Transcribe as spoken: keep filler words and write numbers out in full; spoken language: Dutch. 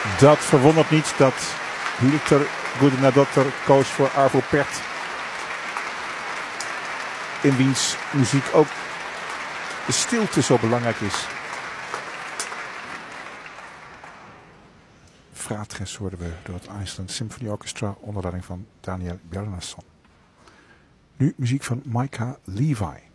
Dat verwondert niet dat Hilter Guðnadóttir koos voor Arvo Pärt. In wiens muziek ook de stilte zo belangrijk is. Fratres hoorden we door het Iceland Symphony Orchestra onder leiding van Daniel Bjarnason. Nu muziek van Micah Levi.